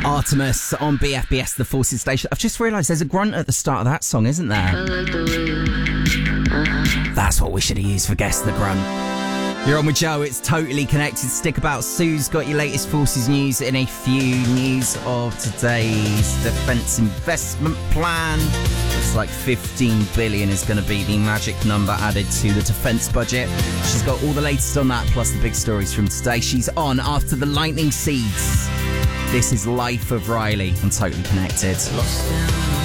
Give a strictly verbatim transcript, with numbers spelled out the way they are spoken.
Artemis on B F B S, the Forces Station. I've just realised there's a grunt at the start of that song, isn't there? That's what we should have used for Guess the Grunt. You're on with Joe, it's Totally Connected. Stick about. Sue's got your latest Forces news in a few. News of today's defence investment plan. Looks like fifteen billion is going to be the magic number added to the defence budget. She's got all the latest on that, plus the big stories from today. She's on after the lightning seeds. This is Life of Riley on Totally Connected. Lost in